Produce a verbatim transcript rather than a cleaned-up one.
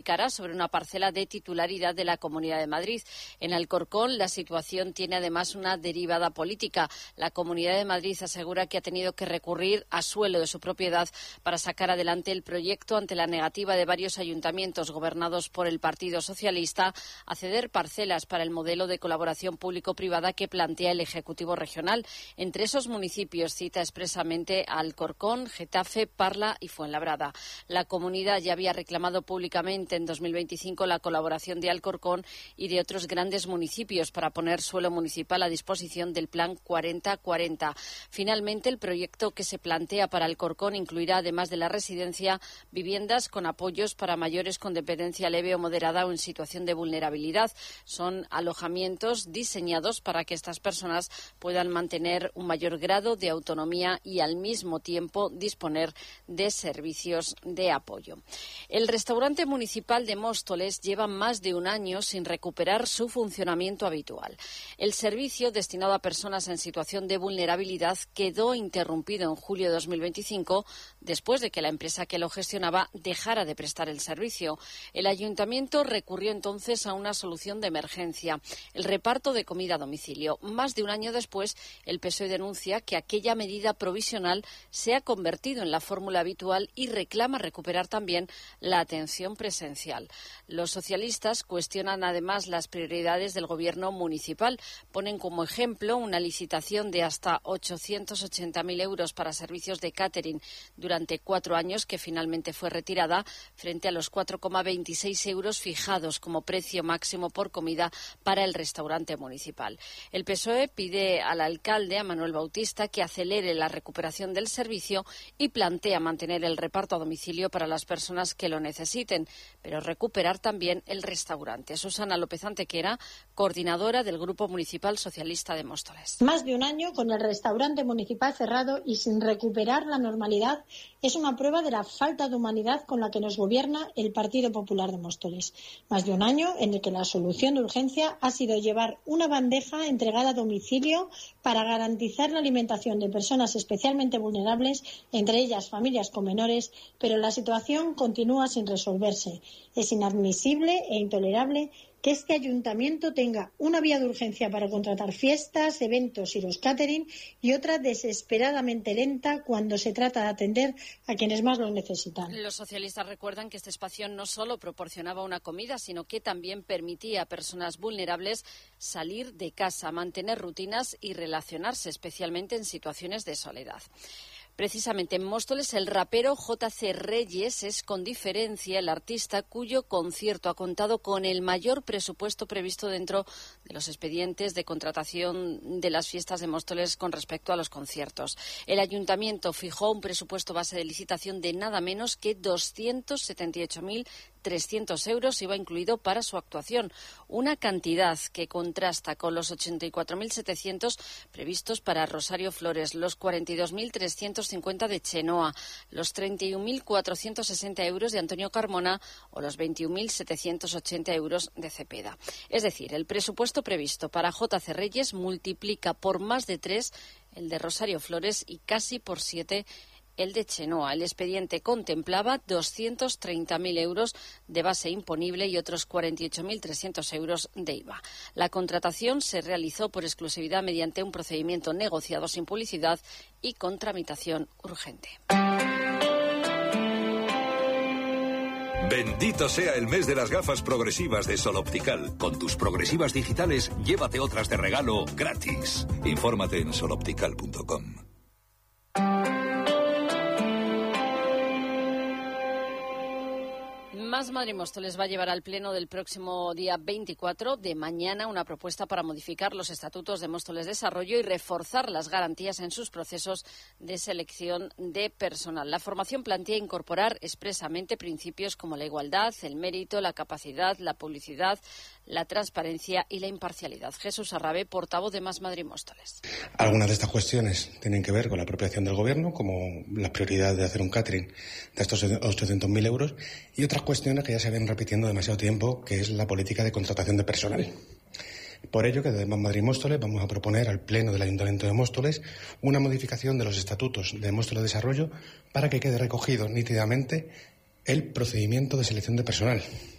recara sobre una parcela de titularidad de la Comunidad de Madrid. En Alcorcón, la situación tiene además una derivada política. La Comunidad de Madrid asegura que ha tenido que recurrir a suelo de su propiedad para sacar adelante el proyecto ante la negativa de varios ayuntamientos gobernados por el Partido Socialista a ceder parcelas para el modelo de colaboración público-privada que plantea el Ejecutivo regional. Entre esos municipios cita expresamente a Alcorcón, Getafe, Parla y Fuenlabrada. La comunidad ya había reclamado públicamente en dos mil veinticinco la colaboración de Alcorcón y de otros grandes municipios para poner suelo municipal a disposición del Plan cuarenta cuarenta. Finalmente, el proyecto que se plantea para Alcorcón incluirá, además de la residencia, viviendas con apoyos para mayores con dependencia leve o moderada o en situación de vulnerabilidad. Son alojamientos diseñados para que estas personas puedan mantener un mayor grado de autonomía y al mismo tiempo disponer de servicios de apoyo. El restaurante municipal de Móstoles lleva más de un año sin recuperar su funcionamiento habitual. El servicio destinado a personas en situación de vulnerabilidad quedó interrumpido en julio de dos mil veinticinco después de que la empresa que lo gestionaba dejara de prestar el servicio. El ayuntamiento recurrió entonces a una solución de emergencia, el reparto de comida a domicilio. Más de un año después, el P S O E denuncia que aquella medida provisional se ha convertido en la fórmula habitual y reclama recuperar también la atención presencial. Los socialistas cuestionan además las prioridades del gobierno municipal. Ponen como ejemplo una licitación de hasta ochocientos ochenta mil euros para servicios de catering durante cuatro años que finalmente fue retirada frente a los cuatro coma veintiséis euros fijados como precio máximo por comida para el restaurante municipal. El P S O E pide al alcalde, a Manuel Bautista, que acelere la recuperación del servicio y plantea mantener el reparto a domicilio para las personas que lo necesiten, pero recuperar también el restaurante. Susana López Antequera, coordinadora del Grupo Municipal Socialista de Móstoles. Más de un año con el restaurante municipal cerrado y sin recuperar la normalidad es una prueba de la falta de humanidad con la que nos gobierna el Partido Popular de Móstoles. Más de un año en el que la solución de urgencia ha sido llevar una bandeja entregada a domicilio para garantizar la alimentación de personas especialmente vulnerables, entre ellas familias con menores, pero la situación continúa sin resolverse. Es inadmisible e intolerable que este ayuntamiento tenga una vía de urgencia para contratar fiestas, eventos y los catering y otra desesperadamente lenta cuando se trata de atender a quienes más lo necesitan. Los socialistas recuerdan que este espacio no solo proporcionaba una comida, sino que también permitía a personas vulnerables salir de casa, mantener rutinas y relacionarse, especialmente en situaciones de soledad. Precisamente en Móstoles, el rapero J C Reyes es con diferencia el artista cuyo concierto ha contado con el mayor presupuesto previsto dentro de los expedientes de contratación de las fiestas de Móstoles con respecto a los conciertos. El ayuntamiento fijó un presupuesto base de licitación de nada menos que doscientos setenta y ocho mil trescientos euros iba incluido para su actuación, una cantidad que contrasta con los ochenta y cuatro mil setecientos previstos para Rosario Flores, los cuarenta y dos mil trescientos cincuenta de Chenoa, los treinta y un mil cuatrocientos sesenta euros de Antonio Carmona o los veintiún mil setecientos ochenta euros de Cepeda. Es decir, el presupuesto previsto para J C Reyes multiplica por más de tres el de Rosario Flores y casi por siete el de Chenoa. El expediente contemplaba doscientos treinta mil euros de base imponible y otros cuarenta y ocho mil trescientos euros de I V A. La contratación se realizó por exclusividad mediante un procedimiento negociado sin publicidad y con tramitación urgente. Bendito sea el mes de las gafas progresivas de Sol Optical. Con tus progresivas digitales, llévate otras de regalo gratis. Infórmate en sol optical punto com. Más Madrid Móstoles va a llevar al pleno del próximo día veinticuatro de mañana una propuesta para modificar los estatutos de Móstoles Desarrollo y reforzar las garantías en sus procesos de selección de personal. La formación plantea incorporar expresamente principios como la igualdad, el mérito, la capacidad, la publicidad, la transparencia y la imparcialidad. Jesús Arrabe, portavoz de Más Madrid Móstoles. Algunas de estas cuestiones tienen que ver con la propia acción del Gobierno, como la prioridad de hacer un catering de estos ochocientos mil euros, y otras cuestiones que ya se ven repitiendo demasiado tiempo, que es la política de contratación de personal. Por ello, que desde Más Madrid Móstoles vamos a proponer al Pleno del Ayuntamiento de Móstoles una modificación de los estatutos de Móstoles Desarrollo para que quede recogido nítidamente el procedimiento de selección de personal.